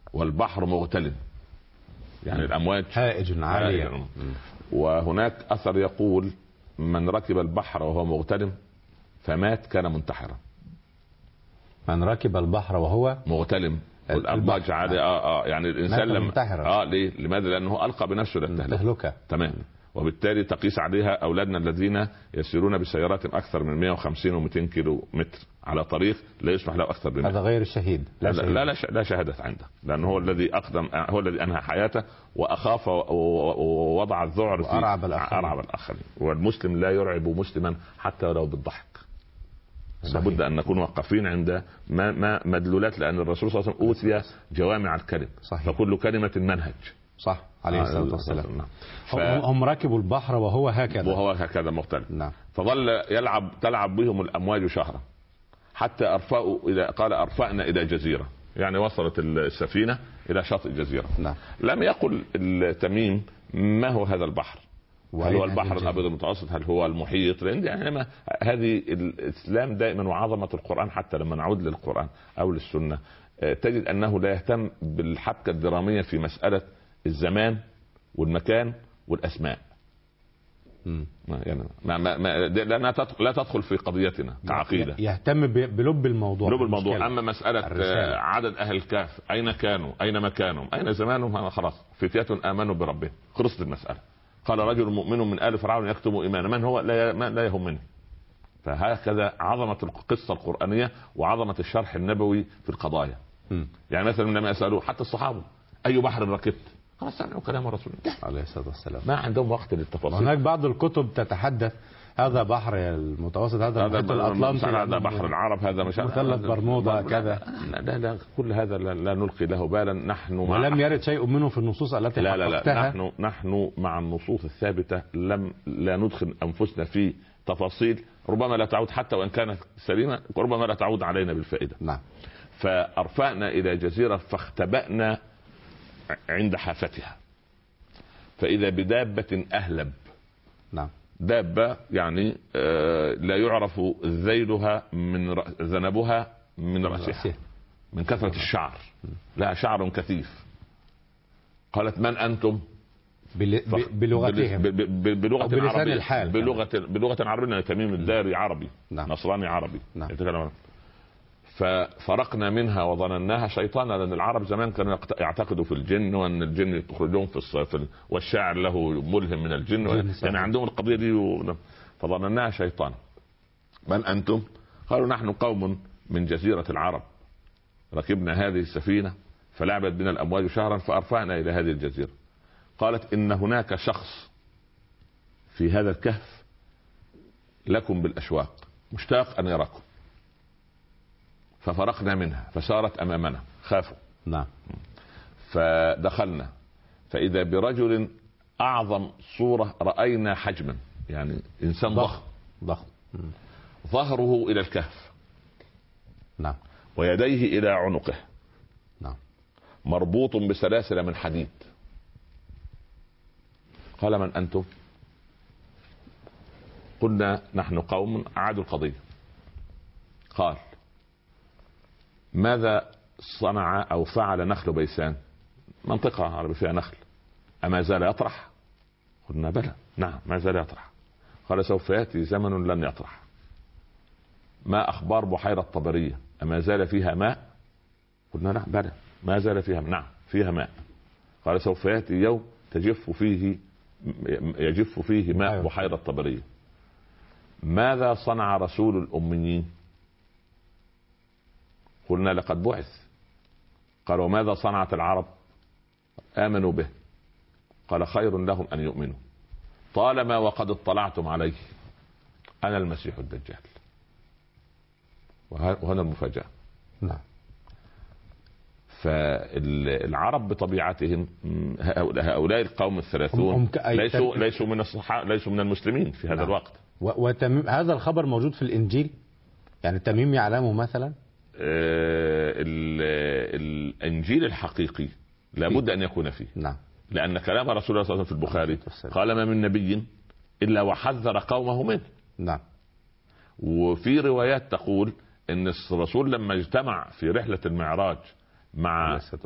والبحر مغتلم، يعني الأمواج هائج عالية. وهناك أثر يقول من ركب البحر وهو مغتلم فمات كان منتحرا. من ركب البحر وهو مغتلم والأمواج عالية يعني الإنسان لما ليه؟ لماذا؟ لأنه ألقى بنفسه للتهلكة. تمام. وبالتالي تقيس عليها أولادنا الذين يسيرون بسيارات أكثر من 150 و200 كيلو متر على طريق لا يسمح له أكثر بمتر. هذا غير الشهيد. لا شهادة عنده، لأنه هو الذي أقدم، هو الذي أنهى حياته وأخاف ووضع الذعر في أرعب الآخرين. والمسلم لا يرعب مسلما حتى ولو بالضحك. لابد أن نكون واقفين عند ما مدلولات، لأن الرسول صلى الله عليه وسلم أوتي جوامع الكلم. صحيح. فكل كلمة منهج. صح عليه الصلاة والسلام. هم ركبوا البحر وهو هكذا مختلف. نعم. فظل تلعب بهم الأمواج شهرا حتى أرفأنا إلى جزيرة، يعني وصلت السفينة إلى شاطئ جزيرة. نعم. لم يقل التميم ما هو هذا البحر، هل هو البحر الأبيض المتوسط، هل هو المحيط، يعني هذه الإسلام دائما وعظمة القرآن. حتى لما نعود للقرآن أو للسنة تجد أنه لا يهتم بالحبكة الدرامية في مسألة الزمان والمكان والأسماء. يعني لا تدخل في قضيتنا كعقيدة. يهتم بلب الموضوع. أما مسألة عدد أهل الكهف، أين كانوا، أين مكانهم، أين زمانهم، خلاص فتية آمنوا بربهم، خلصت المسألة. قال رجل مؤمن من آل فرعون يكتم إيمانه، من هو؟ لا يهمني. فهكذا عظمة القصة القرآنية وعظمة الشرح النبوي في القضايا. يعني مثلا لما يسألوا حتى الصحابة أي بحر ركبت، خلاص سمعوا كلام الرسول عليه الصلاة والسلام، ما عندهم وقت للتفاصيل. هناك بعض الكتب تتحدث هذا بحر المتوسط، هذا المحيط الأطلنطي، هذا بحر العرب، هذا مش مثلث برمودا كذا. لا كل هذا لا نلقي له بالا. نحن ولم يرد شيء منه في النصوص التي حققتها. نحن مع النصوص الثابتة لا ندخل أنفسنا في تفاصيل ربما لا تعود، حتى وإن كانت سليمة ربما لا تعود علينا بالفائدة. نعم. فأرفأنا إلى جزيرة فاختبأنا عند حافتها فإذا بدابة أهلب. نعم. دابة يعني لا يعرف ذيلها من ذنبها من رأسها من كثرة الشعر، لا شعر كثيف. قالت من أنتم؟ بلغتهم، بلغة الحال، بلغة عربية. تميم الداري عربي. نعم. نصراني عربي. نعم. ففرقنا منها وظنناها شيطانا، لأن العرب زمان كانوا يعتقدوا في الجن، وأن الجن يخرجون في الصيف، والشاعر له ملهم من الجن، كان عندهم القضية دي فظنناها شيطانا. من أنتم؟ قالوا نحن قوم من جزيرة العرب ركبنا هذه السفينة فلعبت بنا الأمواج شهرا فأرفعنا إلى هذه الجزيرة. قالت إن هناك شخص في هذا الكهف لكم بالأشواق مشتاق أن يراكم. ففرقنا منها فسارت أمامنا، خافوا. نعم. فدخلنا فإذا برجل أعظم صورة رأينا حجما، يعني إنسان ضخم ظهره إلى الكهف. نعم. ويديه إلى عنقه. نعم. مربوط بسلاسل من حديد. قال من أنتم؟ قلنا نحن قوم. أعادوا القضية. قال ماذا صنع أو فعل نخل بيسان؟ منطقة عربية فيها نخل، أما زال يطرح؟ قلنا بلى. نعم ما زال يطرح. قال سوف يأتي زمن لن يطرح. ما أخبار بحيرة طبرية؟ أما زال فيها ماء؟ قلنا نعم بلى ما زال فيها. نعم فيها ماء. قال سوف يأتي يوم يجف فيه ماء بحيرة طبرية. ماذا صنع رسول الأميين؟ قلنا لقد بعث. قال وماذا صنعت العرب؟ آمنوا به. قال خير لهم أن يؤمنوا طالما وقد اطلعتم عليه أنا المسيح الدجال. وهنا المفاجأة. نعم. فالعرب بطبيعتهم هؤلاء القوم الثلاثون ليسوا من الصحابة، ليسوا من المسلمين في هذا. نعم. الوقت. وتميم هذا الخبر موجود في الإنجيل، يعني تميم يعلمه مثلا. الإنجيل الحقيقي لابد أن يكون فيه. نعم. لأن كلام رسول الله صلى الله عليه وسلم في البخاري قال ما من نبي إلا وحذر قومه منه. نعم. وفي روايات تقول إن الرسول لما اجتمع في رحلة المعراج مع